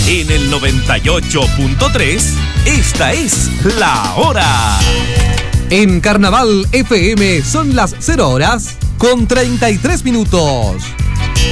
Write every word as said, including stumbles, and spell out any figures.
En el noventa y ocho punto tres, esta es La Hora. En Carnaval F M son las cero horas con treinta y tres minutos.